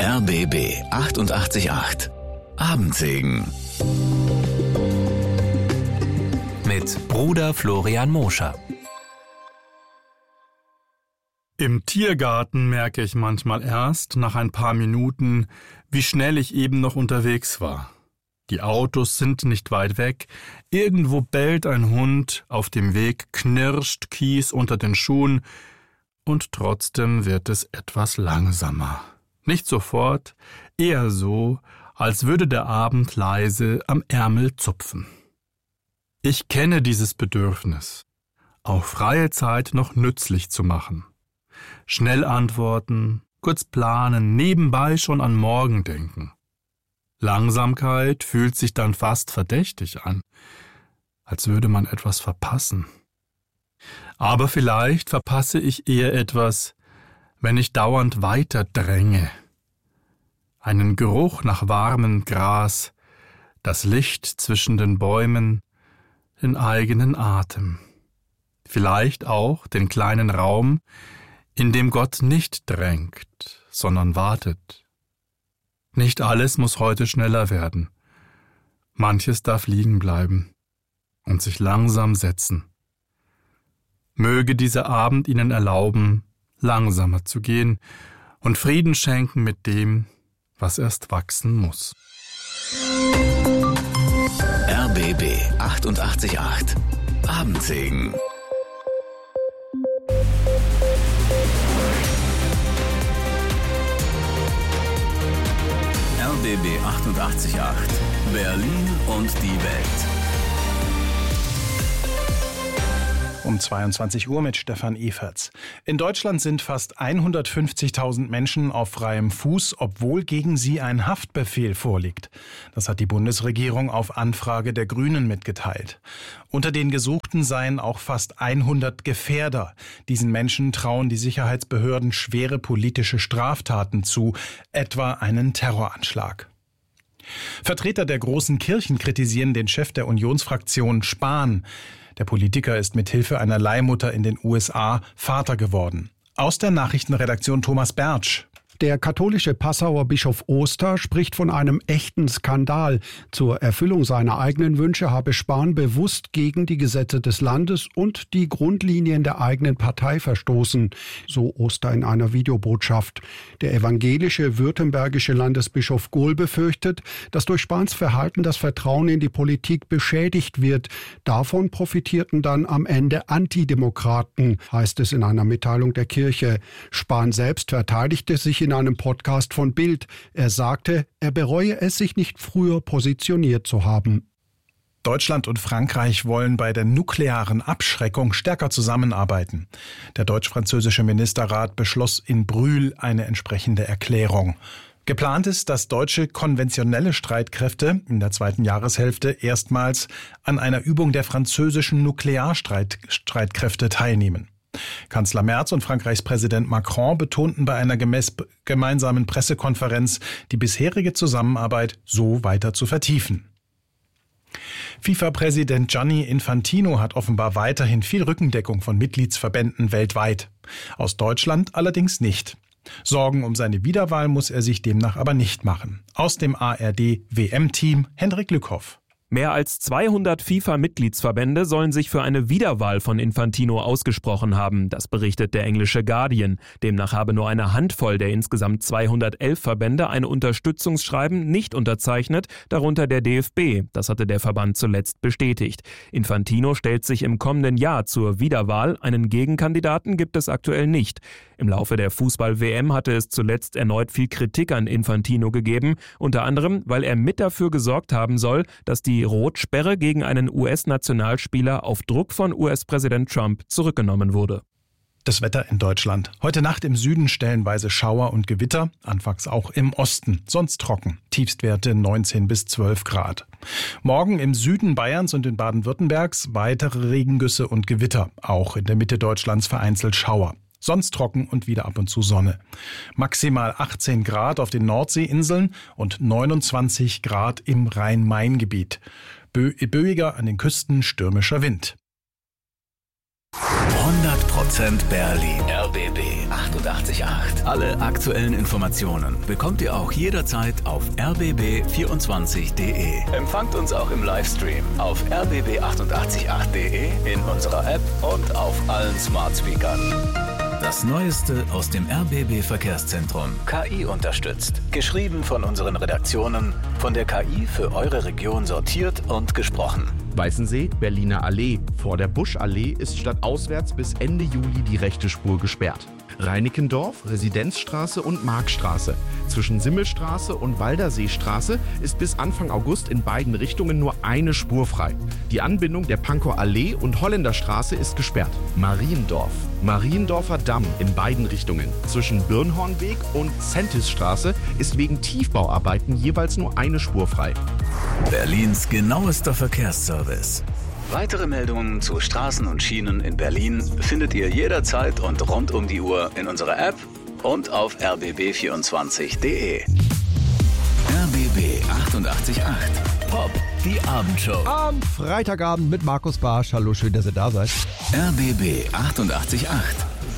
RBB 888 Abendsegen mit Bruder Florian Moscher. Im Tiergarten merke ich manchmal erst nach ein paar Minuten, wie schnell ich eben noch unterwegs war. Die Autos sind nicht weit weg, irgendwo bellt ein Hund, auf dem Weg knirscht Kies unter den Schuhen und trotzdem wird es etwas langsamer. Nicht sofort, eher so, als würde der Abend leise am Ärmel zupfen. Ich kenne dieses Bedürfnis, auch freie Zeit noch nützlich zu machen. Schnell antworten, kurz planen, nebenbei schon an morgen denken. Langsamkeit fühlt sich dann fast verdächtig an, als würde man etwas verpassen. Aber vielleicht verpasse ich eher etwas, wenn ich dauernd weiter dränge. Einen Geruch nach warmem Gras, das Licht zwischen den Bäumen, den eigenen Atem. Vielleicht auch den kleinen Raum, in dem Gott nicht drängt, sondern wartet. Nicht alles muss heute schneller werden. Manches darf liegen bleiben und sich langsam setzen. Möge dieser Abend Ihnen erlauben, langsamer zu gehen und Frieden schenken mit dem, was erst wachsen muss. RBB 888 Abendsegen. RBB 888 Berlin und die Welt. Um 22 Uhr mit Stefan Eferts. In Deutschland sind fast 150.000 Menschen auf freiem Fuß, obwohl gegen sie ein Haftbefehl vorliegt. Das hat die Bundesregierung auf Anfrage der Grünen mitgeteilt. Unter den Gesuchten seien auch fast 100 Gefährder. Diesen Menschen trauen die Sicherheitsbehörden schwere politische Straftaten zu, etwa einen Terroranschlag. Vertreter der großen Kirchen kritisieren den Chef der Unionsfraktion Spahn. Der Politiker ist mit Hilfe einer Leihmutter in den USA Vater geworden. Aus der Nachrichtenredaktion Thomas Bertsch. Der katholische Passauer Bischof Oster spricht von einem echten Skandal. Zur Erfüllung seiner eigenen Wünsche habe Spahn bewusst gegen die Gesetze des Landes und die Grundlinien der eigenen Partei verstoßen, so Oster in einer Videobotschaft. Der evangelische württembergische Landesbischof Gohl befürchtet, dass durch Spahns Verhalten das Vertrauen in die Politik beschädigt wird. Davon profitierten dann am Ende Antidemokraten, heißt es in einer Mitteilung der Kirche. Spahn selbst verteidigte sich in einem Podcast von Bild. Er sagte, er bereue es, sich nicht früher positioniert zu haben. Deutschland und Frankreich wollen bei der nuklearen Abschreckung stärker zusammenarbeiten. Der deutsch-französische Ministerrat beschloss in Brühl eine entsprechende Erklärung. Geplant ist, dass deutsche konventionelle Streitkräfte in der zweiten Jahreshälfte erstmals an einer Übung der französischen Nuklearstreitkräfte teilnehmen. Kanzler Merz und Frankreichs Präsident Macron betonten bei einer gemeinsamen Pressekonferenz, die bisherige Zusammenarbeit so weiter zu vertiefen. FIFA-Präsident Gianni Infantino hat offenbar weiterhin viel Rückendeckung von Mitgliedsverbänden weltweit. Aus Deutschland allerdings nicht. Sorgen um seine Wiederwahl muss er sich demnach aber nicht machen. Aus dem ARD-WM-Team Hendrik Lückhoff. Mehr als 200 FIFA-Mitgliedsverbände sollen sich für eine Wiederwahl von Infantino ausgesprochen haben, das berichtet der englische Guardian. Demnach habe nur eine Handvoll der insgesamt 211 Verbände ein Unterstützungsschreiben nicht unterzeichnet, darunter der DFB. Das hatte der Verband zuletzt bestätigt. Infantino stellt sich im kommenden Jahr zur Wiederwahl. Einen Gegenkandidaten gibt es aktuell nicht. Im Laufe der Fußball-WM hatte es zuletzt erneut viel Kritik an Infantino gegeben, unter anderem, weil er mit dafür gesorgt haben soll, dass die Rotsperre gegen einen US-Nationalspieler auf Druck von US-Präsident Trump zurückgenommen wurde. Das Wetter in Deutschland. Heute Nacht im Süden stellenweise Schauer und Gewitter, anfangs auch im Osten, sonst trocken. Tiefstwerte 19 bis 12 Grad. Morgen im Süden Bayerns und in Baden-Württembergs weitere Regengüsse und Gewitter, auch in der Mitte Deutschlands vereinzelt Schauer. Sonst trocken und wieder ab und zu Sonne. Maximal 18 Grad auf den Nordseeinseln und 29 Grad im Rhein-Main-Gebiet. Böiger an den Küsten stürmischer Wind. 100% Berlin. RBB 888. Alle aktuellen Informationen bekommt ihr auch jederzeit auf rbb24.de. Empfangt uns auch im Livestream auf rbb888.de, in unserer App und auf allen Smart Speakern. Das Neueste aus dem RBB Verkehrszentrum. KI unterstützt. Geschrieben von unseren Redaktionen, von der KI für eure Region sortiert und gesprochen. Weißensee, Berliner Allee. Vor der Buschallee ist stadtauswärts bis Ende Juli die rechte Spur gesperrt. Reinickendorf, Residenzstraße und Markstraße. Zwischen Simmelstraße und Walderseestraße ist bis Anfang August in beiden Richtungen nur eine Spur frei. Die Anbindung der Pankower Allee und Holländerstraße ist gesperrt. Mariendorf, Mariendorfer Damm in beiden Richtungen. Zwischen Birnhornweg und Sentisstraße ist wegen Tiefbauarbeiten jeweils nur eine Spur frei. Berlins genauester Verkehrsservice. Weitere Meldungen zu Straßen und Schienen in Berlin findet ihr jederzeit und rund um die Uhr in unserer App und auf rbb24.de. RBB 888 Pop, die Abendshow. Am Freitagabend mit Markus Barsch. Hallo, schön, dass ihr da seid. RBB 888.